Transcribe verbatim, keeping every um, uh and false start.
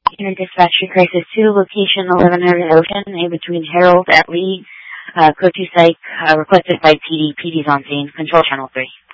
Unit Dispatch to Crisis two, location eleven hundred Ocean, in between Harold at Lee, uh, code two psych, uh, requested by P D. P D's on scene. Control Channel three.